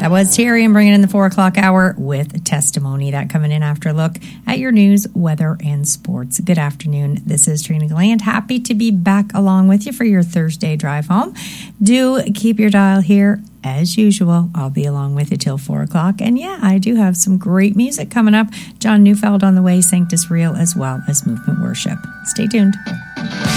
That was Terry, and bringing in the 4 o'clock hour with testimony. That coming in after a look at your news, weather, and sports. Good afternoon. This is Trina Gland. Happy to be back along with you for your Thursday drive home. Do keep your dial here. As usual, I'll be along with you till 4 o'clock. And yeah, I do have some great music coming up. John Neufeld on the way, Sanctus Real, as well as Movement Worship. Stay tuned.